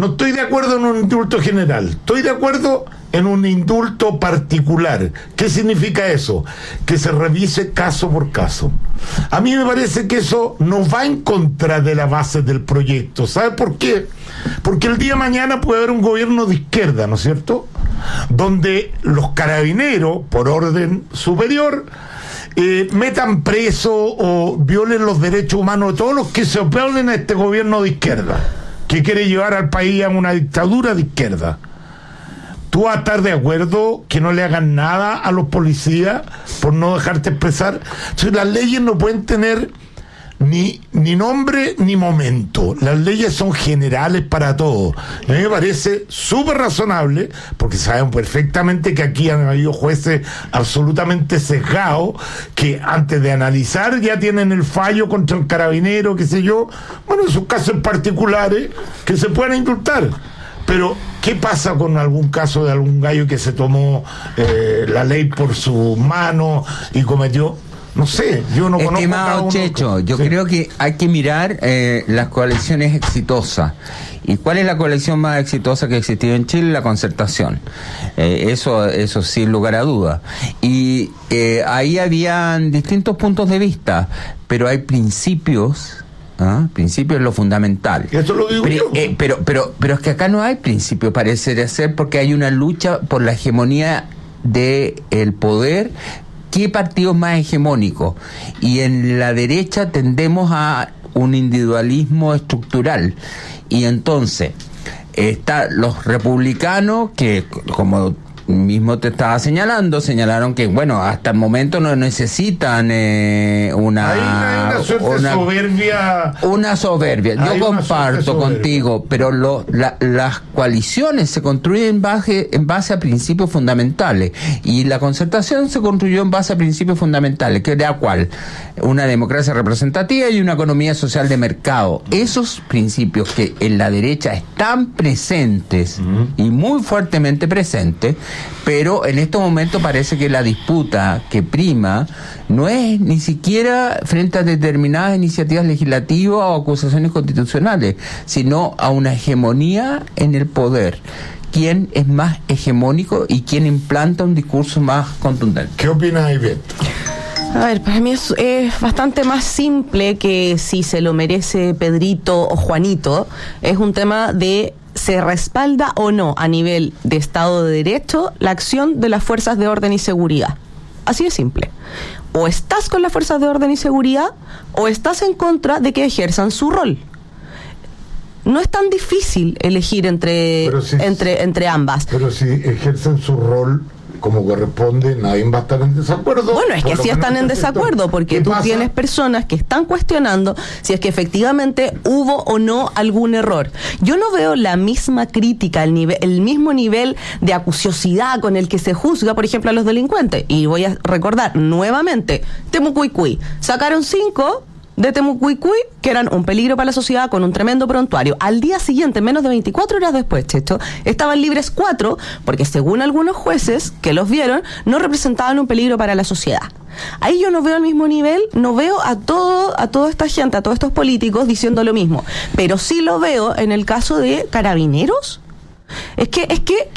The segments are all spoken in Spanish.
No estoy de acuerdo en un indulto general, estoy de acuerdo en un indulto particular. ¿Qué significa eso? Que se revise caso por caso. A mí me parece que eso no va en contra de la base del proyecto. ¿Sabe por qué? Porque el día de mañana puede haber un gobierno de izquierda, ¿no es cierto?, donde los carabineros, por orden superior, metan preso o violen los derechos humanos de todos los que se oponen a este gobierno de izquierda, que quiere llevar al país a una dictadura de izquierda. ¿Tú vas a estar de acuerdo que no le hagan nada a los policías por no dejarte expresar? Entonces, las leyes no pueden tener ni nombre ni momento. Las leyes son generales para todos. A mí me parece súper razonable, porque saben perfectamente que aquí han habido jueces absolutamente sesgados, que antes de analizar ya tienen el fallo contra el carabinero, qué sé yo. Bueno, en sus casos particulares que se pueden indultar. Pero, ¿qué pasa con algún caso de algún gallo que se tomó la ley por su mano y cometió? No sé, yo no conozco. Estimado Checho, yo creo que hay que mirar las coaliciones exitosas. ¿Y cuál es la coalición más exitosa que ha existido en Chile? La Concertación. Eso sin lugar a duda. Y ahí habían distintos puntos de vista, pero hay principios. Principio es lo fundamental. Eso lo digo yo. Pero es que acá no hay principio, parece de ser, porque hay una lucha por la hegemonía del poder. ¿Qué partido es más hegemónico? Y en la derecha tendemos a un individualismo estructural. Y entonces están los republicanos que, como mismo te estaba señalaron que, bueno, hasta el momento no necesitan una soberbia. Una soberbia. Yo comparto contigo, pero las coaliciones se construyen en base a principios fundamentales, y la Concertación se construyó en base a principios fundamentales, que era ¿cuál? Una democracia representativa y una economía social de mercado. Esos principios que en la derecha están presentes y muy fuertemente presentes, pero en estos momentos parece que la disputa que prima no es ni siquiera frente a determinadas iniciativas legislativas o acusaciones constitucionales, sino a una hegemonía en el poder. ¿Quién es más hegemónico y quién implanta un discurso más contundente? ¿Qué opinas, Ivette? A ver, para mí es bastante más simple que si se lo merece Pedrito o Juanito. Es un tema de ¿se respalda o no a nivel de Estado de Derecho la acción de las fuerzas de orden y seguridad? Así de simple. O estás con las fuerzas de orden y seguridad o estás en contra de que ejerzan su rol. No es tan difícil elegir entre ambas. Pero si ejercen su rol como corresponde, nadie va a estar en desacuerdo. Bueno, es que sí están en desacuerdo, porque tú tienes personas que están cuestionando si es que efectivamente hubo o no algún error. Yo no veo la misma crítica, el mismo nivel de acuciosidad con el que se juzga, por ejemplo, a los delincuentes. Y voy a recordar nuevamente, Temucuicui, sacaron 5 de Temucuicui que eran un peligro para la sociedad con un tremendo prontuario. Al día siguiente, menos de 24 horas después, Checho, estaban libres 4 porque según algunos jueces que los vieron, no representaban un peligro para la sociedad. Ahí yo no veo el mismo nivel, no veo a toda esta gente, a todos estos políticos diciendo lo mismo, pero sí lo veo en el caso de Carabineros. Es que,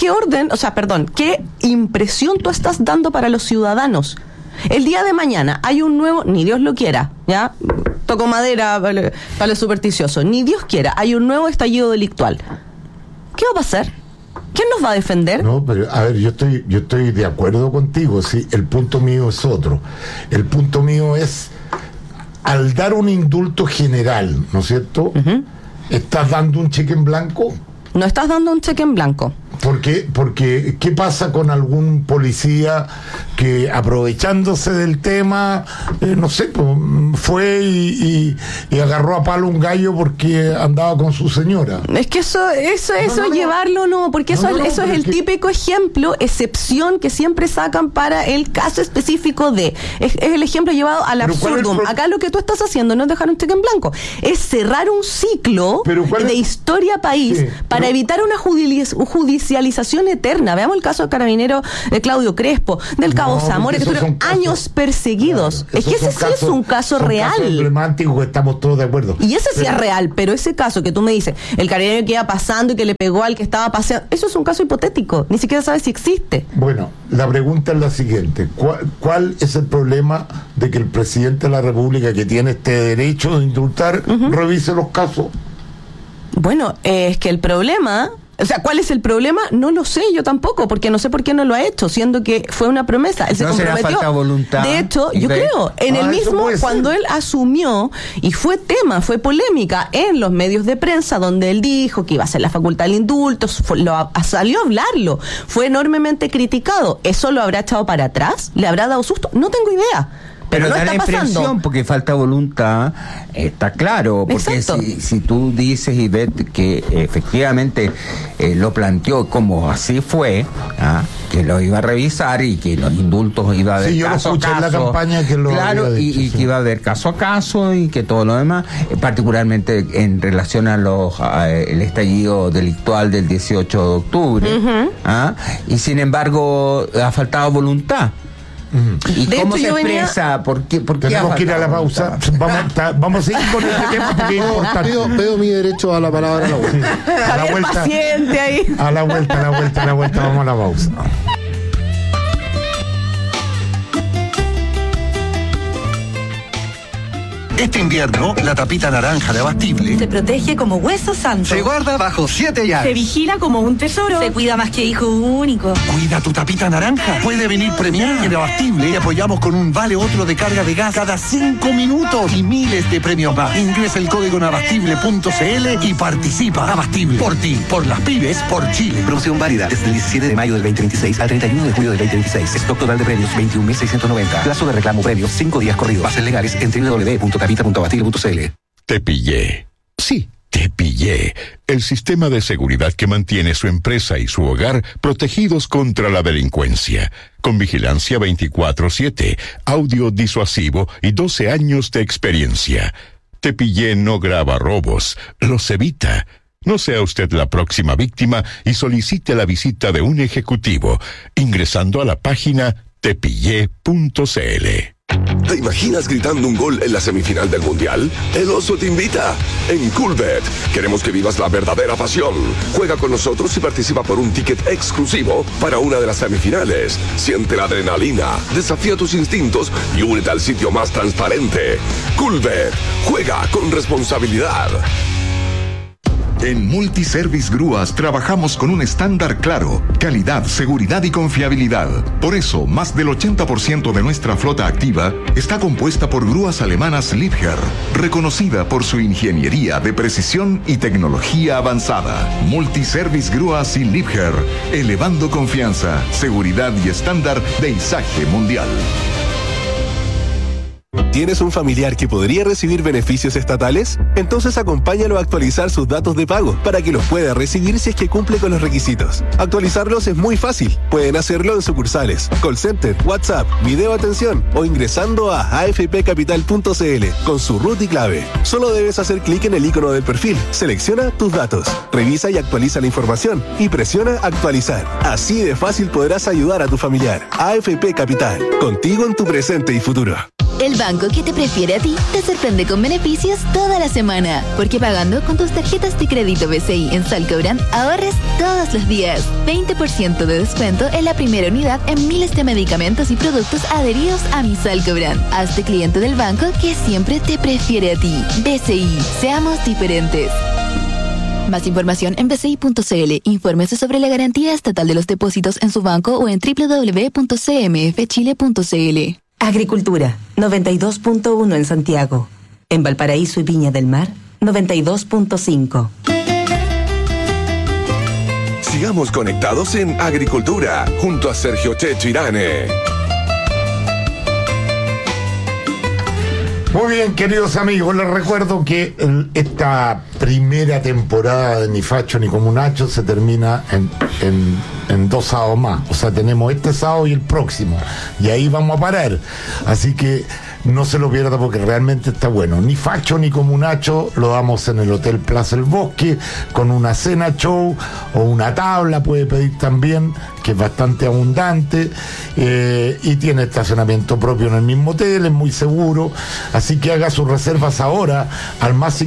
qué impresión tú estás dando para los ciudadanos. El día de mañana hay un nuevo, ni Dios lo quiera, ¿ya? Toco madera para lo supersticioso, ni Dios quiera, hay un nuevo estallido delictual. ¿Qué va a pasar? ¿Quién nos va a defender? No, pero a ver, yo estoy de acuerdo contigo, sí, el punto mío es otro. El punto mío es, al dar un indulto general, ¿no es cierto? ¿Estás dando un cheque en blanco? No estás dando un cheque en blanco. Porque ¿qué pasa con algún policía que, aprovechándose del tema, no sé, pues, fue y agarró a palo un gallo porque andaba con su señora? Es que eso llevarlo, no, porque eso es el típico ejemplo, excepción que siempre sacan para el caso específico de. Es el ejemplo llevado al absurdum. Acá lo que tú estás haciendo no es dejar un cheque en blanco, es cerrar un ciclo de historia país para evitar una judicialización judicialización eterna. Veamos el caso del carabinero de Claudio Crespo, del cabo Zamora, que tuvieron años perseguidos. Claro, es que ese sí es un caso real. Caso emblemático, que estamos todos de acuerdo. Y ese sí es real, pero ese caso que tú me dices, el carabinero que iba pasando y que le pegó al que estaba paseando, eso es un caso hipotético, ni siquiera sabes si existe. Bueno, la pregunta es la siguiente: ¿cuál es el problema de que el presidente de la República, que tiene este derecho de indultar, revise los casos? Bueno, es que el problema... O sea, ¿cuál es el problema? No lo sé yo tampoco, porque no sé por qué no lo ha hecho, siendo que fue una promesa. Él se comprometió. Será falta de voluntad. De hecho, yo creo, en el mismo, cuando él asumió, y fue fue polémica en los medios de prensa, donde él dijo que iba a ser la facultad del indulto, salió a hablarlo, fue enormemente criticado. ¿Eso lo habrá echado para atrás? ¿Le habrá dado susto? No tengo idea. Pero no da está la impresión, pasando. porque falta voluntad, está claro, porque si tú dices y ves que efectivamente lo planteó como así fue, que lo iba a revisar y que los indultos iba a haber caso a caso. En la campaña que lo había dicho, y que iba a haber caso a caso y que todo lo demás, particularmente en relación a el estallido delictual del 18 de octubre, y sin embargo ha faltado voluntad. ¿Y de cómo se expresa? ¿Por qué tenemos que ir a la pausa? Vamos a seguir con este tema porque es importante. Pido mi derecho a la palabra a la vuelta. A la vuelta, paciente ahí. A la vuelta, vamos a la pausa. Este invierno, la tapita naranja de Abastible se protege como hueso santo. Se guarda bajo 7 llaves. Se vigila como un tesoro. Se cuida más que hijo único. Cuida tu tapita naranja. Puede venir premiada. En Abastible te apoyamos con un vale otro de carga de gas cada 5 minutos y miles de premios más. Ingresa el código en abastible.cl y participa. Abastible. Por ti, por las pymes, por Chile. Promoción válida desde el 17 de mayo del 2026 al 31 de julio del 2026. Stock total de premios 21.690. Plazo de reclamo premios 5 días corridos. Bases legales en www.capita.abastible.cl. Te pillé. Sí, te pillé. El sistema de seguridad que mantiene su empresa y su hogar protegidos contra la delincuencia. Con vigilancia 24/7, audio disuasivo y 12 años de experiencia. Te pillé no graba robos, los evita. No sea usted la próxima víctima y solicite la visita de un ejecutivo ingresando a la página tepillé.cl. ¿Te imaginas gritando un gol en la semifinal del Mundial? El Oso te invita. En Coolbet queremos que vivas la verdadera pasión. Juega con nosotros y participa por un ticket exclusivo para una de las semifinales. Siente la adrenalina, desafía tus instintos y únete al sitio más transparente. Coolbet. Juega con responsabilidad. En Multiservice Grúas trabajamos con un estándar claro, calidad, seguridad y confiabilidad. Por eso, más del 80% de nuestra flota activa está compuesta por grúas alemanas Liebherr, reconocida por su ingeniería de precisión y tecnología avanzada. Multiservice Grúas y Liebherr, elevando confianza, seguridad y estándar de izaje mundial. ¿Tienes un familiar que podría recibir beneficios estatales? Entonces acompáñalo a actualizar sus datos de pago para que los pueda recibir si es que cumple con los requisitos. Actualizarlos es muy fácil. Pueden hacerlo en sucursales, call center, WhatsApp, video atención o ingresando a afpcapital.cl con su root y clave. Solo debes hacer clic en el icono del perfil, selecciona tus datos, revisa y actualiza la información y presiona actualizar. Así de fácil podrás ayudar a tu familiar. AFP Capital, contigo en tu presente y futuro. El banco que te prefiere a ti te sorprende con beneficios toda la semana. Porque pagando con tus tarjetas de crédito BCI en Salcobrand, ahorres todos los días. 20% de descuento en la primera unidad en miles de medicamentos y productos adheridos a mi Salcobrand. Hazte cliente del banco que siempre te prefiere a ti. BCI, seamos diferentes. Más información en bci.cl. Infórmese sobre la garantía estatal de los depósitos en su banco o en www.cmfchile.cl. Agricultura, 92.1 en Santiago. En Valparaíso y Viña del Mar, 92.5. Sigamos conectados en Agricultura, junto a Sergio Checho Irane. Muy bien, queridos amigos, les recuerdo que esta primera temporada de Ni Facho ni Comunacho se termina en 2 sábados más. O sea, tenemos este sábado y el próximo. Y ahí vamos a parar. Así que no se lo pierda porque realmente está bueno. Ni Facho ni Comunacho lo damos en el Hotel Plaza El Bosque con una cena show o una tabla, puede pedir también, que es bastante abundante, y tiene estacionamiento propio en el mismo hotel, es muy seguro. Así que haga sus reservas ahora al más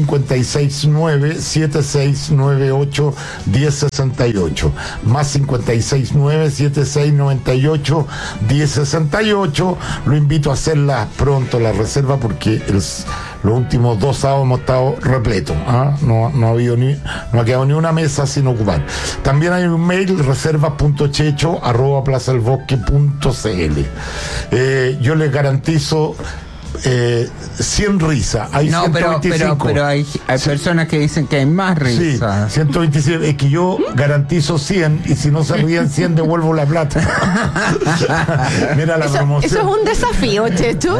569-7698-1068, más 569-7698-1068. Lo invito a hacerlas pronto, la reserva, porque los últimos 2 sábados hemos estado repletos, ¿ah? No ha quedado ni una mesa sin ocupar. También hay un mail, reservas.checho@plazaelbosque.cl. Yo les garantizo 100 risas. Hay no, 125. pero hay personas que dicen que hay más risas. Sí, 127. Es que yo garantizo 100 y si no se ríen 100 devuelvo la plata. Mira la promoción. Eso es un desafío, Checho.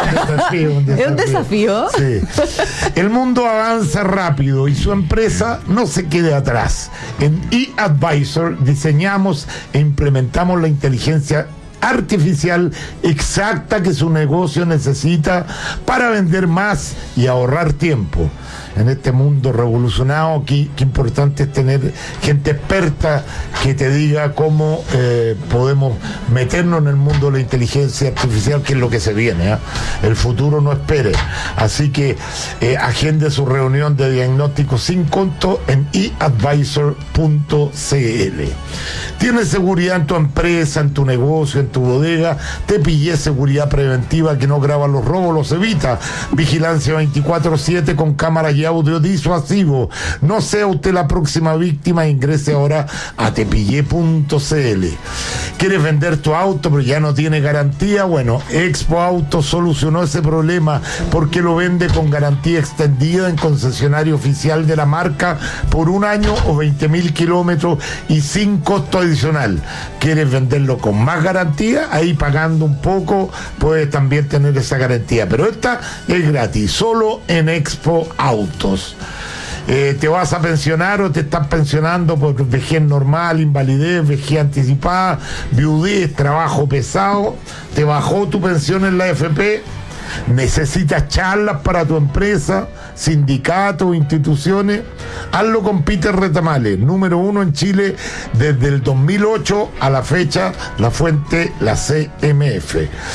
Es un desafío. Sí. El mundo avanza rápido y su empresa no se quede atrás. En eAdvisor diseñamos e implementamos la inteligencia artificial exacta que su negocio necesita para vender más y ahorrar tiempo. En este mundo revolucionado, qué importante es tener gente experta que te diga cómo podemos meternos en el mundo de la inteligencia artificial, que es lo que se viene, ¿eh? El futuro no espere. Así que agende su reunión de diagnóstico sin costo en eadvisor.cl. ¿Tienes seguridad en tu empresa, en tu negocio, en tu bodega? Te pillé seguridad preventiva que no graba los robos, los evita. Vigilancia 24/7 con cámaras y audio disuasivo. No sea usted la próxima víctima, ingrese ahora a tepillé.cl. ¿Quieres vender tu auto pero ya no tiene garantía? Bueno, Expo Auto solucionó ese problema porque lo vende con garantía extendida en concesionario oficial de la marca por 1 año o 20.000 kilómetros y sin costo adicional. ¿Quieres venderlo con más garantía? Ahí pagando un poco puedes también tener esa garantía, pero esta es gratis, solo en Expo Autos. ¿Te vas a pensionar o te estás pensionando por vejez normal, invalidez, vejez anticipada, viudez, trabajo pesado? ¿Te bajó tu pensión en la AFP? ¿Necesitas charlas para tu empresa, sindicatos, instituciones? Hazlo con Peter Retamales, número 1 en Chile desde el 2008 a la fecha, la fuente, la CMF.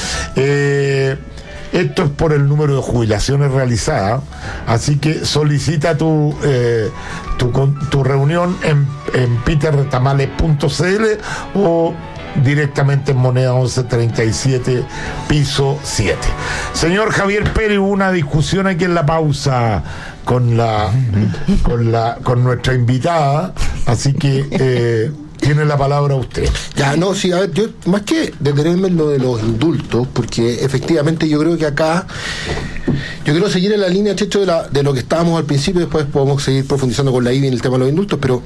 Esto es por el número de jubilaciones realizadas, así que solicita tu reunión en peterretamales.cl o directamente en Moneda 1137, piso 7. Señor Javier Pérez, hubo una discusión aquí en la pausa con nuestra invitada, así que tiene la palabra usted. Ya, no, sí, a ver, yo más que detenerme en lo de los indultos, porque efectivamente yo creo que acá, yo quiero seguir en la línea, Checho, de lo que estábamos al principio, después podemos seguir profundizando con la IBI en el tema de los indultos, pero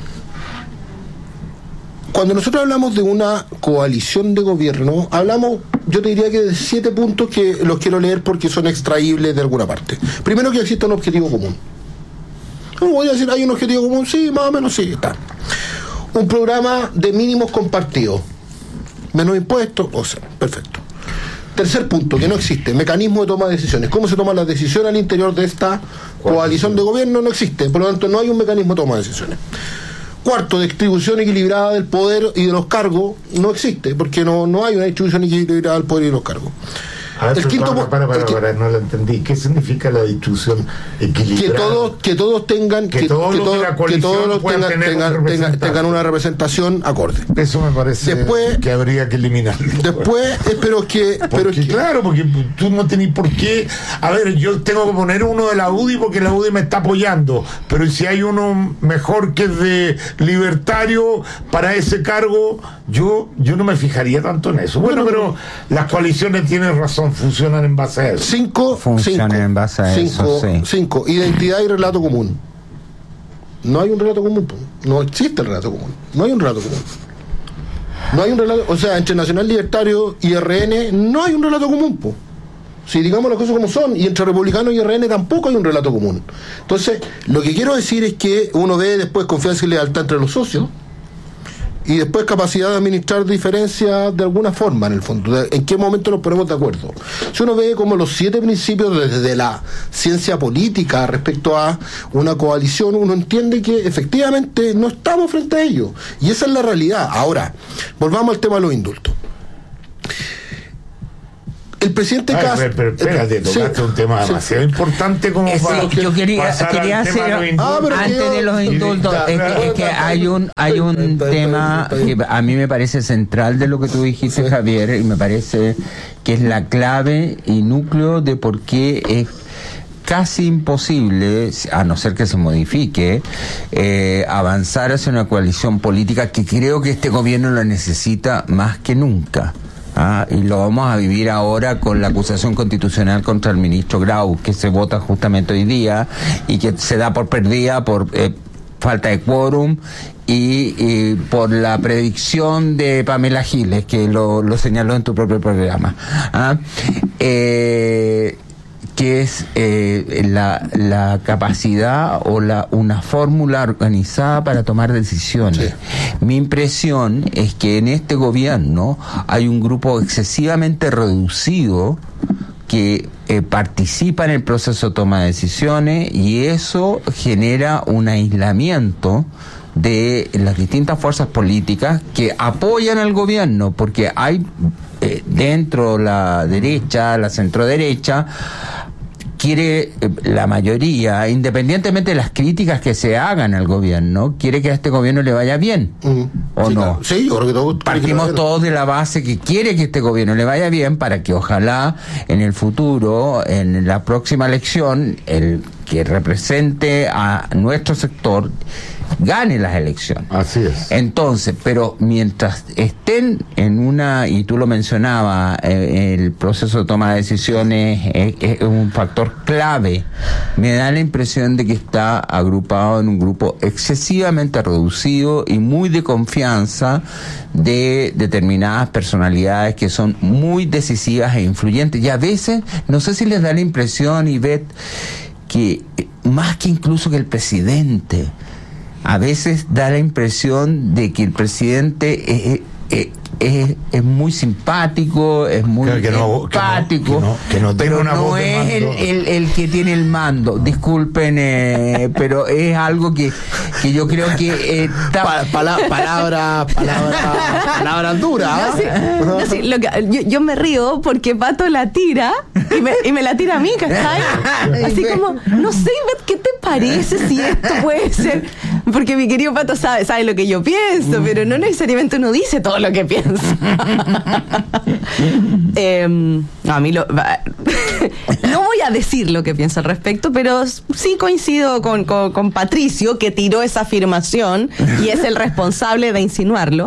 cuando nosotros hablamos de una coalición de gobierno, hablamos, yo te diría que de 7 puntos que los quiero leer porque son extraíbles de alguna parte. Primero, que existe un objetivo común. No voy a decir, ¿hay un objetivo común? Sí, más o menos sí, está. Un programa de mínimos compartidos, menos impuestos, o sea, perfecto. Tercer punto, que no existe, mecanismo de toma de decisiones. ¿Cómo se toma la decisión al interior de esta coalición de gobierno? No existe, por lo tanto no hay un mecanismo de toma de decisiones. Cuarto, distribución equilibrada del poder y de los cargos, no existe, porque no hay una distribución equilibrada del poder y de los cargos. El quinto, para, no lo entendí. ¿Qué significa la distribución equilibrada? Que todos tengan tengan una representación acorde. Eso me parece después, que habría que eliminar. Después, claro, porque tú no tenés por qué. A ver, yo tengo que poner uno de la UDI porque la UDI me está apoyando, pero si hay uno mejor que es de libertario para ese cargo, yo no me fijaría tanto en eso. Bueno, pero las coaliciones tienen razón, funcionan en base a eso. 5, identidad y relato común. No hay un relato común, no existe el relato común. No hay un relato común. No hay un relato, o sea, entre Nacional Libertario y RN no hay un relato común, Si digamos las cosas como son, y entre republicanos y RN tampoco hay un relato común. Entonces, lo que quiero decir es que uno ve después confianza y lealtad entre los socios, y después capacidad de administrar diferencias de alguna forma, en el fondo. ¿En qué momento nos ponemos de acuerdo? Si uno ve como los 7 principios desde la ciencia política respecto a una coalición, uno entiende que efectivamente no estamos frente a ello. Y esa es la realidad. Ahora, volvamos al tema de los indultos. El presidente Kast... Pero espérate, tocaste un tema demasiado importante como para... Yo quería hacer antes de los indultos, es que hay un tema que a mí me parece central de lo que tú dijiste, Javier, y me parece que es la clave y núcleo de por qué es casi imposible, a no ser que se modifique, avanzar hacia una coalición política que creo que este gobierno la necesita más que nunca. Y lo vamos a vivir ahora con la acusación constitucional contra el ministro Grau, que se vota justamente hoy día y que se da por perdida por falta de quórum y por la predicción de Pamela Giles, que lo señaló en tu propio programa. Que es la capacidad o una fórmula organizada para tomar decisiones. Sí. Mi impresión es que en este gobierno hay un grupo excesivamente reducido que participa en el proceso de toma de decisiones, y eso genera un aislamiento de las distintas fuerzas políticas que apoyan al gobierno, porque hay dentro la derecha, la centroderecha, quiere la mayoría, independientemente de las críticas que se hagan al gobierno, quiere que a este gobierno le vaya bien, ¿o sí, no? Claro. Sí, yo creo que todos partimos todos de la base que quiere que este gobierno le vaya bien para que ojalá en el futuro, en la próxima elección, el que represente a nuestro sector gane las elecciones. Así es. Entonces, pero mientras estén en una, y tú lo mencionabas, el proceso de toma de decisiones es un factor clave, me da la impresión de que está agrupado en un grupo excesivamente reducido y muy de confianza de determinadas personalidades que son muy decisivas e influyentes, y a veces, no sé si les da la impresión, Ivette, que más que incluso que el presidente, a veces da la impresión de que el presidente es muy simpático, es muy empático, pero no es el que tiene el mando. Disculpen, pero es algo que yo creo que palabras duras. Yo me río porque Pato la tira y me la tira a mí, ¿cachai? Así como, no sé, ¿qué te parece si esto puede ser? Porque mi querido Pato sabe lo que yo pienso, pero no necesariamente uno dice todo lo que piensa. A mí no voy a decir lo que pienso al respecto, pero sí coincido con Patricio, que tiró esa afirmación y es el responsable de insinuarlo.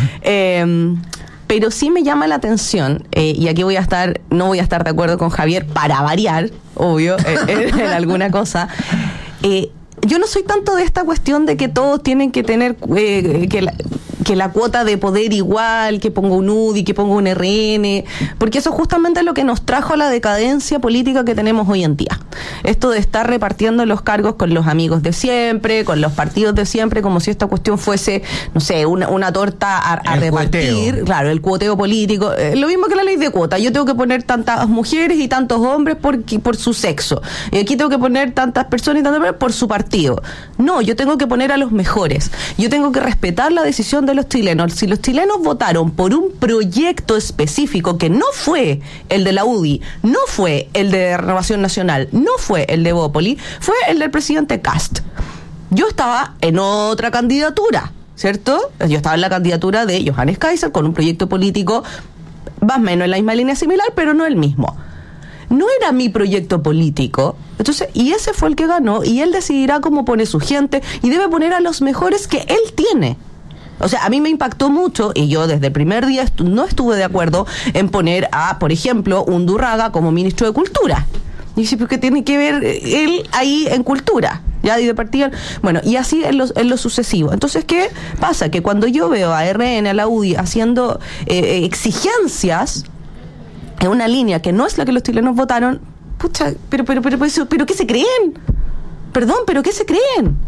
Pero sí me llama la atención, y aquí no voy a estar de acuerdo con Javier para variar, obvio, en alguna cosa. Yo no soy tanto de esta cuestión de que todos tienen que tener que la cuota de poder igual, que ponga un UDI, que ponga un RN, porque eso justamente es lo que nos trajo a la decadencia política que tenemos hoy en día. Esto de estar repartiendo los cargos con los amigos de siempre, con los partidos de siempre, como si esta cuestión fuese, no sé, una torta a repartir. Cuoteo. Claro, el cuoteo político. Lo mismo que la ley de cuota. Yo tengo que poner tantas mujeres y tantos hombres por su sexo. Y aquí tengo que poner tantas personas y tantas personas por su partido. No, yo tengo que poner a los mejores. Yo tengo que respetar la decisión de los chilenos. Si los chilenos votaron por un proyecto específico que no fue el de la UDI, no fue el de Renovación Nacional, no fue el de Bópoli, fue el del presidente Kast. Yo estaba en otra candidatura, ¿cierto? Yo estaba en la candidatura de Johannes Kaiser con un proyecto político más o menos en la misma línea similar, pero no el mismo. No era mi proyecto político. Entonces, y ese fue el que ganó, y él decidirá cómo pone su gente, y debe poner a los mejores que él tiene. O sea, a mí me impactó mucho, y yo desde el primer día no estuve de acuerdo en poner a, por ejemplo, Undurraga como ministro de Cultura. Y dice, ¿pero qué tiene que ver él ahí en cultura? Ya, y de partida. Bueno, y así en lo sucesivo. Entonces, ¿qué pasa? Que cuando yo veo a RN, a la UDI, haciendo exigencias en una línea que no es la que los chilenos votaron, pucha, pero ¿qué se creen? Perdón, ¿pero qué se creen?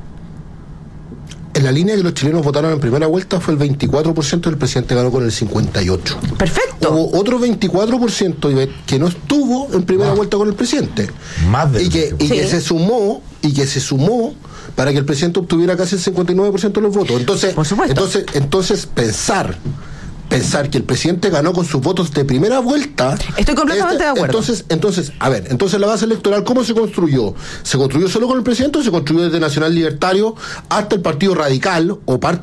En la línea que los chilenos votaron en primera vuelta fue el 24%, el presidente ganó con el 58%. Perfecto. Hubo otro 24% que no estuvo en primera vuelta con el presidente. Más de que se sumó para que el presidente obtuviera casi el 59% de los votos. Entonces, por supuesto. Entonces pensar que el presidente ganó con sus votos de primera vuelta. Estoy completamente de acuerdo. Entonces la base electoral, ¿cómo se construyó? ¿Se construyó solo con el presidente o se construyó desde Nacional Libertario hasta el Partido Radical o parte